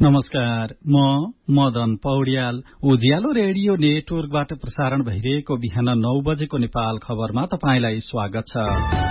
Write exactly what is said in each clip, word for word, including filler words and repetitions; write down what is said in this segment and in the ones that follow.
नमस्कार, म मदन पौड्याल। उज्यालो रेडियो नेटवर्कबाट प्रसारण भइरहेको बिहान नौ बजेको नेपाल खबरमा तपाईंलाई स्वागत छ।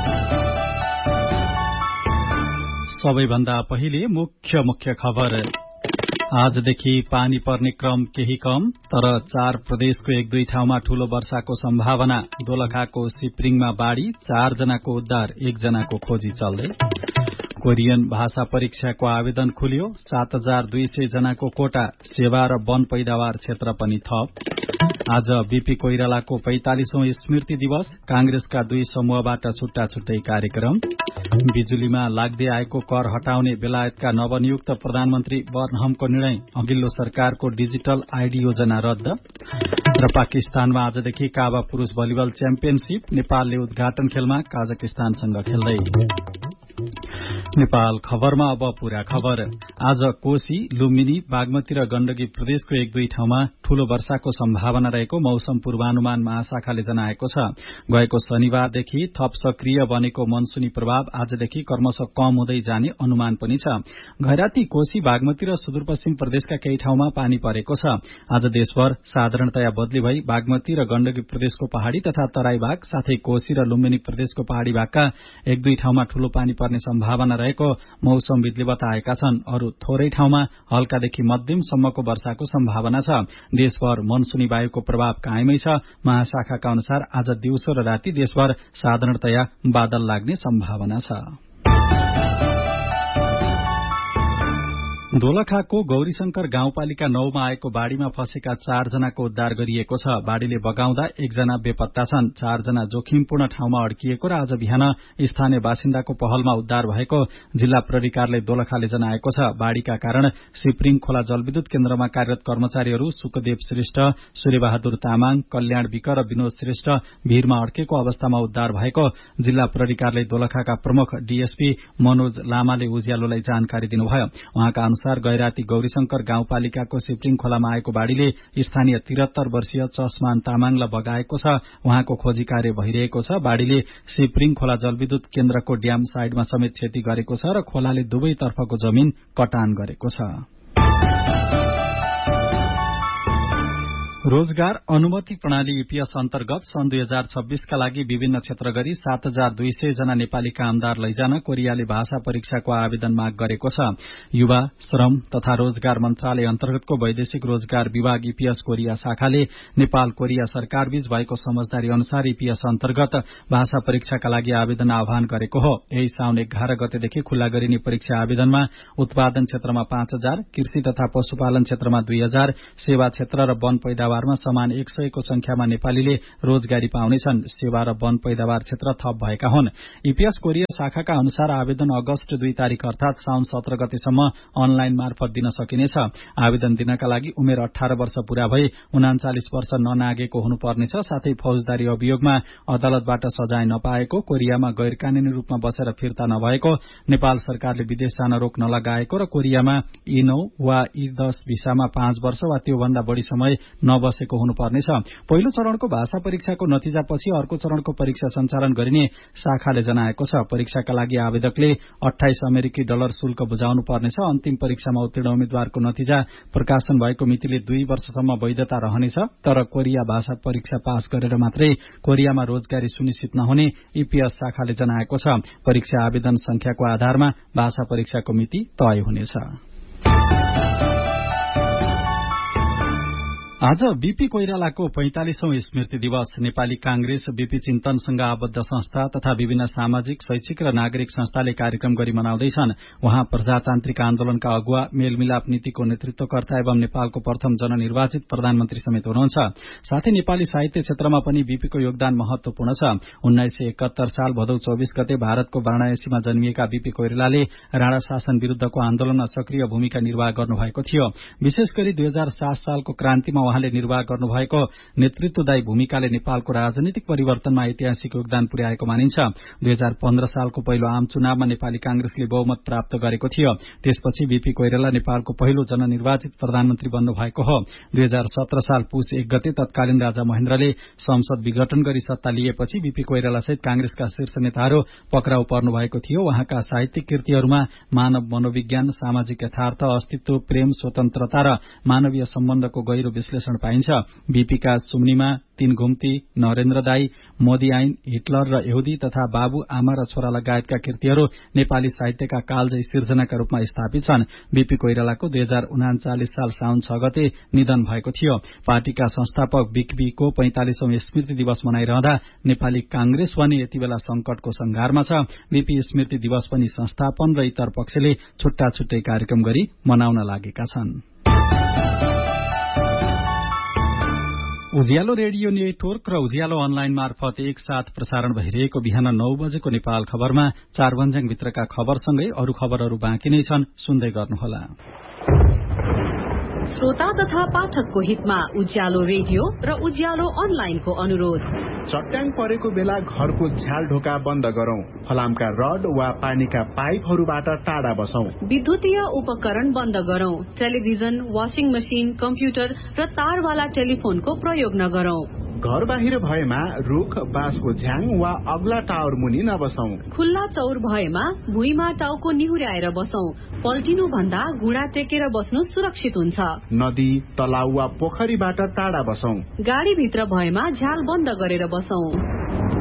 सबैभन्दा पहिले मुख्य मुख्य खबर। आजदेखि पानी पर्ने क्रम केही कम, तर चार प्रदेशको एक दुई ठाउँमा ठूलो वर्षाको सम्भावना। दोलखाको सिप्रिङमा बाढ़ी, चार जनाको उद्धार, एक जनाको खोजी चल्दै। कोरियन भाषा परीक्षाको आवेदन खुल्यो, सात हजार दुई सय जनाको कोटा। सेवा र वन पैदावार क्षेत्र पनि थप। आज बीपी कोइरालाको पैंतालिसौं स्मृति दिवस, कांग्रेसका दुई समूहबाट छुट्टा छुट्टै कार्यक्रम। बिजुलीमा लाग्दै आएको कर हटाउने बेलायतका नवनियुक्त प्रधानमन्त्री बर्नहमको निर्णय, अघिल्लो सरकारको डिजिटल आईडी योजना रद्द। र पाकिस्तानमा आजदेखि काबा पुरूष भलिबल च्याम्पियनशीप, नेपालले उद्घाटन खेलमा काजाकिस्तानसँग खेल्दै। नेपाल खबरमा अब पूरा खबर। आज कोशी, लुम्बिनी, बागमती र गण्डकी प्रदेशको एक दुई ठाउँमा ठूलो वर्षाको सम्भावना रहेको मौसम पूर्वानुमान महाशाखाले जनाएको छ। गएको शनिबारदेखि थप सक्रिय बनेको मनसुनी प्रभाव आजदेखि क्रमशः कम हुँदै जाने अनुमान पनि छ। घैराती, कोशी, बागमती र सुदूरपश्चिम प्रदेशका केही ठाउँमा पानी परेको छ। आज देशभर साधारणतया बदली भई बागमती र गण्डकी प्रदेशको पहाड़ी तथा तराई भाग साथै कोशी र लुम्बिनी प्रदेशको पहाड़ी भागका एक दुई ठाउँमा ठूलो पानी पर्ने सम्भावना रहेको मौसमविदले बताएका छन्। अरू थोरै ठाउँमा हल्कादेखि मध्यमसम्मको वर्षाको सम्भावना छ। देशभर मनसुनी वायुको प्रभाव कायमै छ। महाशाखाका अनुसार आज दिउँसो र राति देशभर साधारणतया बादल लाग्ने सम्भावना छ। दोलखाको गौरीशंकर गाउँपालिका नौमा आएको बाढ़ीमा फँसेका चार जनाको उद्धार गरिएको छ। बाढ़ीले बगाउँदा एकजना बेपत्ता छन्। चारजना जोखिमपूर्ण ठाउँमा अड्किएको र आज बिहान स्थानीय बासिन्दाको पहलमा उद्धार भएको जिल्ला प्रहरी कार्यालय दोलखाले जनाएको छ। बाढ़ीका कारण सिप्रिङ खोला जलविद्युत केन्द्रमा कार्यरत कर्मचारीहरू सुकदेव श्रेष्ठ, सूर्यबहादुर तामाङ, कल्याण विक र विनोद श्रेष्ठ भीरमा अड्केको अवस्थामा उद्धार भएको जिल्ला प्रहरी कार्यालय दोलखाका प्रमुख डीएसपी मनोज लामाले उज्यालोलाई जानकारी दिनुभयो। उहाँका अनुसार गैराती गौरीशंकर गाउँपालिकाको सिप्रिङ खोलामा आएको बाढ़ीले स्थानीय तिहत्तर वर्षीय चस्मान तामाङलाई बगाएको छ। उहाँको खोजी कार्य भइरहेको छ। बाढ़ीले सिप्रिङ खोला जलविद्युत केन्द्रको ड्याम साइडमा समेत क्षति गरेको छ र खोलाले दुवैतर्फको जमिन कटान गरेको छ। रोजगार अनुमति प्रणाली ईपीएस अन्तर्गत सन् दुई हजार छब्बीसका लागि विभिन्न क्षेत्र गरी सात हजार दुई सय जना नेपाली कामदार लैजान कोरियाले भाषा परीक्षाको आवेदन माग गरेको छ। युवा, श्रम तथा रोजगार मन्त्रालय अन्तर्गतको वैदेशिक रोजगार विभाग ईपीएस कोरिया शाखाले नेपाल कोरिया सरकारबीच भएको समझदारी अनुसार ईपीएस अन्तर्गत भाषा परीक्षाका लागि आवेदन आह्वान गरेको हो। यही साउन एघार गतेदेखि खुल्ला गरिने परीक्षा आवेदनमा उत्पादन क्षेत्रमा पाँच हजार, कृषि तथा पशुपालन क्षेत्रमा दुई हजार, सेवा क्षेत्र र वन पैदावार मा समान एक सय को संख्यामा नेपालीले रोजगारी पाउनेछन्। सेवा र वन पैदावार क्षेत्र थप भएका हुन्। ईपीएस कोरिया शाखाका अनुसार आवेदन अगस्त दुई तारीक अर्थात साउन सत्र गतेसम्म अनलाइन मार्फत दिन सकिनेछ। आवेदन दिनका लागि उमेर अठार वर्ष पूरा भई उनाचालिस वर्ष ननागेको हुनुपर्नेछ। साथै फौजदारी अभियोगमा अदालतबाट सजाय नपाएको, कोरियामा गैर कानूनी रूपमा बसेर फिर्ता नभएको, नेपाल सरकारले विदेश जान रोक नलगाएको र कोरियामा ई नौ वा ई दस भिसामा पाँच वर्ष वा त्योभन्दा बढ़ी समय न बसेको हुनुपर्नेछ। पहिलो चरणको भाषा परीक्षाको नतिजापछि अर्को चरणको परीक्षा सञ्चालन गरिने शाखाले जनाएको छ। परीक्षाका लागि आवेदकले अठाइस अमेरिकी डलर शुल्क बुझाउनु पर्नेछ। अन्तिम परीक्षामा उत्तीर्ण उम्मेद्वारको नतिजा प्रकाशन भएको मितिले दुई वर्षसम्म वैधता रहनेछ। तर कोरिया भाषा परीक्षा पास गरेर मात्रै कोरियामा रोजगारी सुनिश्चित नहुने ईपीएस शाखाले जनाएको छ। परीक्षा आवेदन संख्याको आधारमा भाषा परीक्षाको मिति तय हुनेछ। आज बीपी कोइरालाको पैंतालिसौं स्मृति दिवस। नेपाली कांग्रेस, बीपी चिन्तनसँग आबद्ध संस्था तथा विभिन्न सामाजिक, शैक्षिक र नागरिक संस्थाले कार्यक्रम गरी मनाउँदैछन्। उहाँ प्रजातान्त्रिक आन्दोलनका अगुवा, मेलमिलाप नीतिको नेतृत्वकर्ता एवं नेपालको प्रथम जननिर्वाचित प्रधानमन्त्री समेत हुनुहुन्छ। साथै नेपाली साहित्य क्षेत्रमा पनि बीपीको योगदान महत्वपूर्ण छ। उन्नाइस सय एकात्तर साल भदौ चौबीस गते भारतको वाराणसीमा जन्मिएका बीपी कोइरालाले राणा शासन विरूद्धको आन्दोलनमा सक्रिय भूमिका निर्वाह गर्नुभएको थियो। विशेष गरी दुई हजार सात सालको क्रान्तिमा उहाँले निर्वाह गर्नुभएको नेतृत्वदायी भूमिकाले नेपालको राजनीतिक परिवर्तनमा ऐतिहासिक योगदान पुर्याएको मानिन्छ। दुई हजार पन्ध्र सालको पहिलो आम चुनावमा नेपाली कांग्रेसले बहुमत प्राप्त गरेको थियो। त्यसपछि बीपी कोइराला नेपालको पहिलो जननिर्वाचित प्रधानमन्त्री बन्नु भएको हो। दुई हजार सत्र साल पुस एक गते तत्कालीन राजा महेन्द्रले संसद विघटन गरी सत्ता लिएपछि बीपी कोइराला सहित कांग्रेसका शीर्ष नेताहरू पक्राउ पर्नु भएको थियो। उहाँका साहित्यिक कृतिहरूमा मानव मनोविज्ञान, सामाजिक यथार्थ, अस्तित्व, प्रेम, स्वतन्त्रता र मानवीय सम्बन्धको गहिरो विश्लेषण पाइन्छ। बीपीका सुम्निमा, तीन घुम्ती, नरेन्द्र दाई, मोदी ऐन, हिटलर र यहुदी तथा बाबु, आमा र छोरा लगायतका कृतिहरू नेपाली साहित्यका कालजयी सिर्जनाका रूपमा स्थापित छन्। बीपी कोइरालाको दुई हजार उनाचालिस साल साउन छ गते निधन भएको थियो। पार्टीका संस्थापक बीपीको पैंतालिसौं स्मृति दिवस मनाइरहँदा नेपाली कांग्रेस पनि यति बेला संकटको संघारमा छ। बीपी स्मृति दिवस पनि संस्थापन र इतर पक्षले छुट्टा छुट्टै कार्यक्रम गरी मनाउन लागेका छन्। उज्यालो रेडियो नेटवर्क र उज्यालो अनलाइन मार्फत एकसाथ प्रसारण भइरहेको बिहान नौ बजेको नेपाल खबरमा चार भन्ज्याङभित्रका खबरसँगै अरू खबरहरू बाँकी नै छन्, सुन्दै गर्नुहोला। श्रोता तथा पाठकको हितमा उज्यालो रेडियो र उज्यालो अनलाइनको अनुरोध। चट्याङ परेको बेला घरको झ्याल ढोका बन्द गरौं। फलामका रड वा पानीका पाइपहरूबाट टाढा बसौं। विद्युतीय उपकरण बन्द गरौं। टेलिभिजन, वाशिङ मशिन, कम्प्युटर र तारवाला टेलिफोनको प्रयोग नगरौं। घर बाहिर भएमा रुख, बाँसको झ्याङ वा अग्ला टावर मुनि नबसौं। खुल्ला चौर भएमा भुइँमा टाउको निहुर्याएर बसौं। पल्टिनु भन्दा घुँडा टेकेर बस्नु सुरक्षित हुन्छ। नदी, तलाउ वा पोखरीबाट टाढा बसौं। गाडीभित्र भएमा झ्याल बन्द गरेर बसौं।